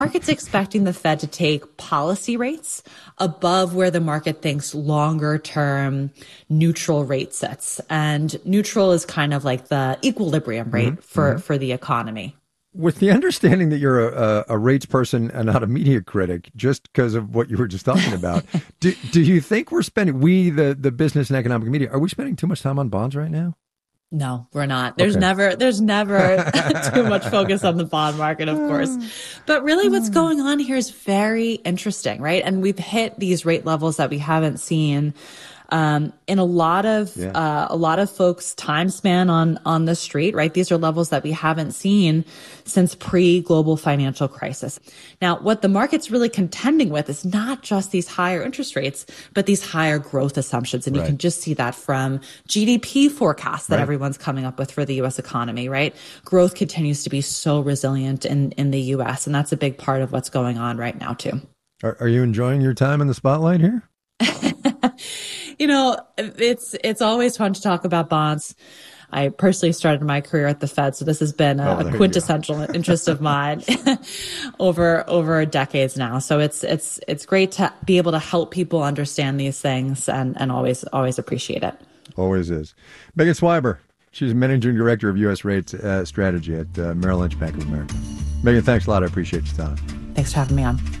market's expecting the Fed to take policy rates above where the market thinks longer term neutral rate sits. And neutral is kind of like the equilibrium rate for the economy. With the understanding that you're a rates person and not a media critic, just because of what you were just talking about, do you think we're spending, the business and economic media, are we spending too much time on bonds right now? No, we're not. There's never too much focus on the bond market, of course. But really what's going on here is very interesting, right? And we've hit these rate levels that we haven't seen in a lot of folks' time span on the street, right? These are levels that we haven't seen since pre-global financial crisis. Now, what the market's really contending with is not just these higher interest rates, but these higher growth assumptions. And you can just see that from GDP forecasts that everyone's coming up with for the U.S. economy, right? Growth continues to be so resilient in the U.S. And that's a big part of what's going on right now, too. Are you enjoying your time in the spotlight here? You know, it's always fun to talk about bonds. I personally started my career at the Fed, so this has been a quintessential interest of mine over decades now. So it's great to be able to help people understand these things and always appreciate it. Always is. Megan Swiber, she's Managing Director of U.S. Rates Strategy at Merrill Lynch Bank of America. Megan, thanks a lot. I appreciate your time. Thanks for having me on.